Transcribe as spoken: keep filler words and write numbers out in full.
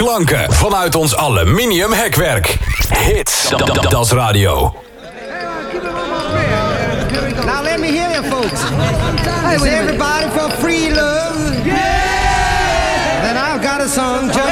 Klanken vanuit ons aluminium hekwerk. Hits, dat is radio. Now let me hear you folks. Is everybody for free love? Yeah! Then I've got a song just